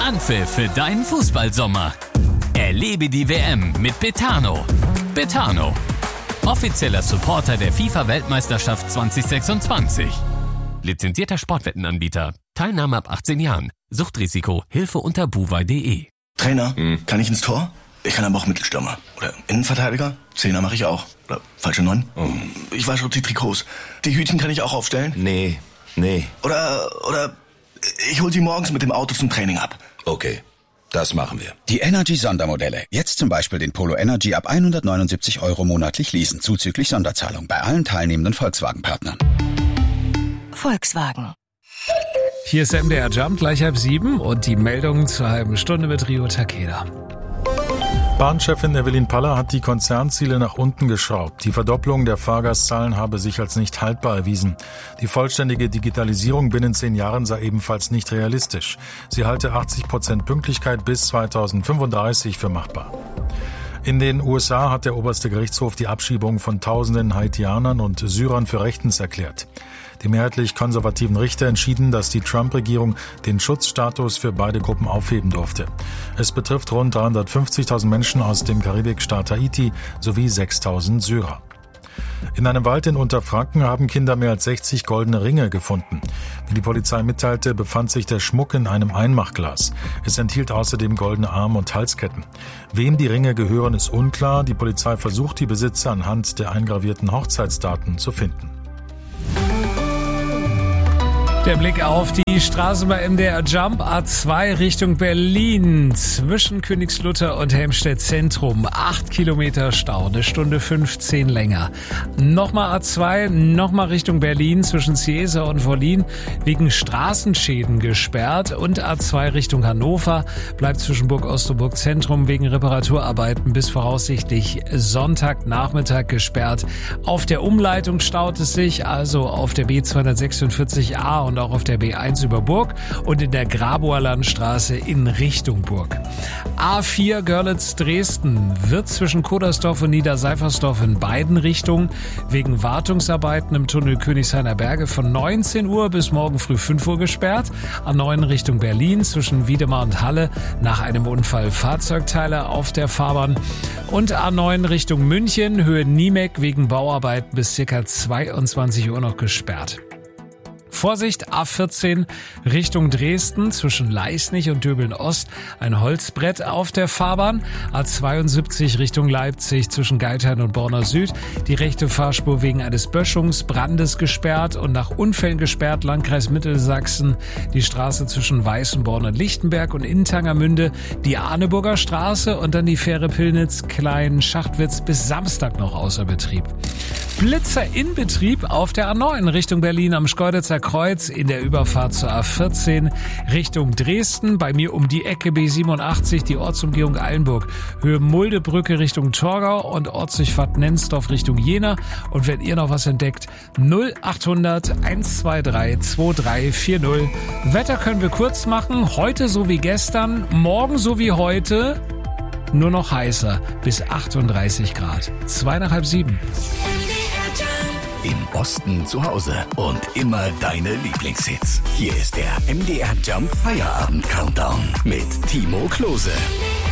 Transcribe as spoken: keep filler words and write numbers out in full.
Anpfiff für deinen Fußballsommer. Erlebe die W M mit Betano. Betano, offizieller Supporter der FIFA-Weltmeisterschaft zwanzig sechsundzwanzig. Lizenzierter Sportwettenanbieter. Teilnahme ab achtzehn Jahren. Suchtrisiko. Hilfe unter buwei punkt de. Trainer, hm. kann ich ins Tor? Ich kann aber auch Mittelstürmer. Oder Innenverteidiger? Zehner mache ich auch. Oder falsche Neun? Oh. Ich wasche auch die Trikots. Die Hütchen kann ich auch aufstellen? Nee, nee. Oder, oder ich hol sie morgens mit dem Auto zum Training ab. Okay, das machen wir. Die Energy-Sondermodelle. Jetzt zum Beispiel den Polo Energy ab hundertneunundsiebzig Euro monatlich leasen, zuzüglich Sonderzahlung bei allen teilnehmenden Volkswagen-Partnern. Volkswagen. Hier ist M D R Jump, gleich halb sieben und die Meldung zur halben Stunde mit Rio Takeda. Bahnchefin Evelyn Paller hat die Konzernziele nach unten geschraubt. Die Verdopplung der Fahrgastzahlen habe sich als nicht haltbar erwiesen. Die vollständige Digitalisierung binnen zehn Jahren sei ebenfalls nicht realistisch. Sie halte achtzig Prozent Pünktlichkeit bis zweitausendfünfunddreißig für machbar. In den U S A hat der oberste Gerichtshof die Abschiebung von tausenden Haitianern und Syrern für rechtens erklärt. Die mehrheitlich konservativen Richter entschieden, dass die Trump-Regierung den Schutzstatus für beide Gruppen aufheben durfte. Es betrifft rund dreihundertfünfzigtausend Menschen aus dem Karibikstaat Haiti sowie sechstausend Syrer. In einem Wald in Unterfranken haben Kinder mehr als sechzig goldene Ringe gefunden. Wie die Polizei mitteilte, befand sich der Schmuck in einem Einmachglas. Es enthielt außerdem goldene Arm- und Halsketten. Wem die Ringe gehören, ist unklar. Die Polizei versucht, die Besitzer anhand der eingravierten Hochzeitsdaten zu finden. Der Blick auf die Straßen bei M D R Jump. A zwei Richtung Berlin zwischen Königslutter und Helmstedt Zentrum. Acht Kilometer Stau, eine Stunde fünfzehn länger. Nochmal A zwei, nochmal Richtung Berlin zwischen Ciesa und Wollin wegen Straßenschäden gesperrt. Und A zwei Richtung Hannover bleibt zwischen Burg Ost und Burg Zentrum wegen Reparaturarbeiten bis voraussichtlich Sonntagnachmittag gesperrt. Auf der Umleitung staut es sich, also auf der B zweihundertsechsundvierzig A und auch auf der B eins über Burg und in der Grabower Landstraße in Richtung Burg. A vier Görlitz-Dresden wird zwischen Kodersdorf und Niederseifersdorf in beiden Richtungen wegen Wartungsarbeiten im Tunnel Königshainer Berge von neunzehn Uhr bis morgen früh fünf Uhr gesperrt. A neun Richtung Berlin zwischen Wiedemar und Halle nach einem Unfall Fahrzeugteile auf der Fahrbahn. Und A neun Richtung München, Höhe Niemek wegen Bauarbeiten bis ca. zweiundzwanzig Uhr noch gesperrt. Vorsicht, A vierzehn Richtung Dresden zwischen Leisnig und Döbeln-Ost ein Holzbrett auf der Fahrbahn. A zweiundsiebzig Richtung Leipzig zwischen Geithain und Borna Süd die rechte Fahrspur wegen eines Böschungsbrandes gesperrt und nach Unfällen gesperrt. Landkreis Mittelsachsen die Straße zwischen Weißenborn und Lichtenberg und Intangermünde die Arneburger Straße und dann die Fähre Pillnitz Klein-Schachtwitz bis Samstag noch außer Betrieb. Blitzer in Betrieb auf der A neun Richtung Berlin am Schkeuditzer Kreuz in der Überfahrt zur A vierzehn Richtung Dresden. Bei mir um die Ecke B siebenundachtzig die Ortsumgehung Eilenburg. Höhe Muldebrücke Richtung Torgau und Ortsdurchfahrt Nensdorf Richtung Jena. Und wenn ihr noch was entdeckt, null achthundert hundertzweiundzwanzig drei vier null. Wetter können wir kurz machen. Heute so wie gestern, morgen so wie heute. Nur noch heißer bis achtunddreißig Grad. Zwei nach halb sieben. Im Osten zu Hause und immer deine Lieblingshits. Hier ist der M D R Jump Feierabend Countdown mit Timo Klose.